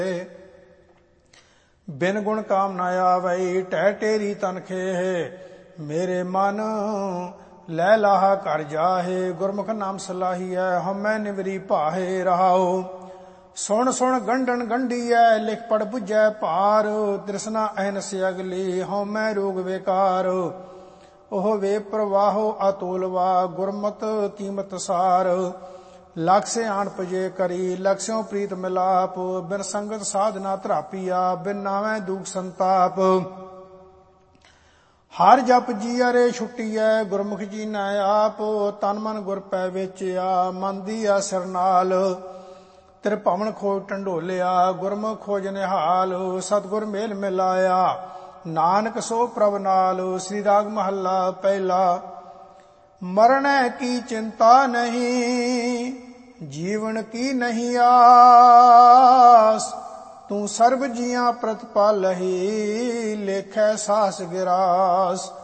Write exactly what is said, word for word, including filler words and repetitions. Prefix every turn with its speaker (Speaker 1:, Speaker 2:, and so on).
Speaker 1: ਬਿਨ ਗੁਣ ਕਾਮ ਨਾ ਆਵਈ ਟਹਿ ਟੇਰੀ ਤਨ ਖੇਹ। ਮੇਰੇ ਮਨ ਲੈ ਲਾਹਾ ਕਰ ਜਾਹੇ ਗੁਰਮੁਖ ਨਾਮ ਸਲਾਹੀਐ ਹਉਮੈ ਨਿਵਰੀ ਭਾਹੇ ਰਹਾਉ। ਸੁਣ ਸੁਣ ਗੰਢਣ ਗੰਢੀਐ ਲਿਖ ਪੜ ਬੁਝੈ ਭਾਰ। ਤ੍ਰਿਸ਼ਨਾ ਅਹਨਸ ਅਗਲੀ ਹਉਮੈ ਰੋਗ ਵਿਕਾਰ। ਉਹ ਵੇ ਪ੍ਰਵਾਹੋ ਅਤੁਲਵਾ ਗੁਰਮਤ ਕੀਮਤ ਸਾਰ। ਲਖ ਸਿਆਣ ਪਜੇ ਕਰੀ ਲਖਸਿਓ ਪ੍ਰੀਤ ਮਿਲਾਪ। ਬਿਨ ਸੰਗਤ ਸਾਧਨਾ ਧਰਾਪੀਆ ਬਿਨ ਨਾਵੈ ਦੁਖ ਸੰਤਾਪ। ਹਰ ਜਪ ਜੀ ਅਰੇ ਛੁੱਟੀਐ ਗੁਰਮੁਖ ਜੀ ਨਾ ਆਪ। ਤਨ ਮਨ ਗੁਰ ਪੈ ਵੇਚਿਆ ਮਨ ਦੀਆ ਸਿਰ ਨਾਲ। ਤ੍ਰਿਭਵਨ ਖੋਜ ਢੰਡੋਲਿਆ ਗੁਰਮੁਖ ਖੋਜ ਨਿਹਾਲ। ਸਤਿਗੁਰ ਮੇਲ ਮਿਲਾਇਆ ਨਾਨਕ ਸੋ ਪ੍ਰਭ ਨਾਲ। ਸ੍ਰੀ ਰਾਗ ਮਹੱਲਾ ਪਹਿਲਾ। ਮਰਣੈ ਕੀ ਚਿੰਤਾ ਨਹੀਂ ਜੀਵਨ ਕੀ ਨਹੀਂ ਆਸ। ਤੂੰ ਸਰਬ ਜੀਆਂ ਪ੍ਰਤਪਾਲਹਿ ਲੇਖੈ ਸਾਸ ਗਿਰਾਸ।